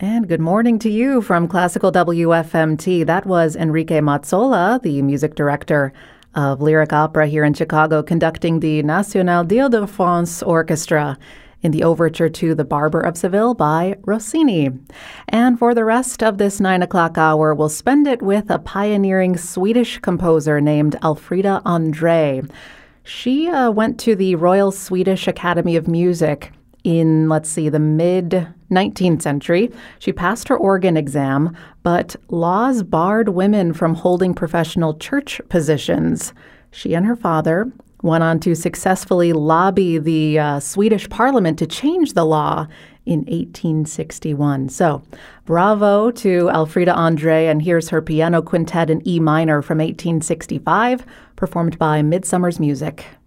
And good morning to you from Classical WFMT. That was Enrique Mazzola, the music director of Lyric Opera here in Chicago, conducting the National d'Île-de-France Orchestra in the overture to The Barber of Seville by Rossini. And for the rest of this 9 o'clock hour, we'll spend it with a pioneering Swedish composer named Alfrida André. She went to the Royal Swedish Academy of Music in, the mid-19th century. She passed her organ exam, but laws barred women from holding professional church positions. She and her father went on to successfully lobby the Swedish parliament to change the law in 1861. So, bravo to Alfrida André, and here's her piano quintet in E minor from 1865, performed by Midsummer's Music.